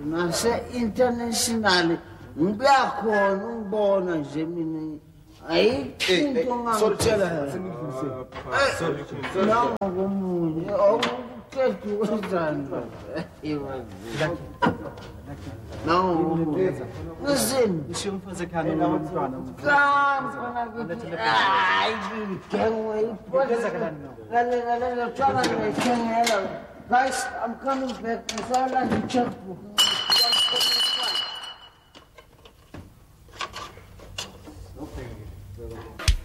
nase-international ngiyakhona ungibona nje mina ayikho into nangokomunye awuqeda ukwenzani Listen. Guys, I'm coming back. I saw like a checkbook.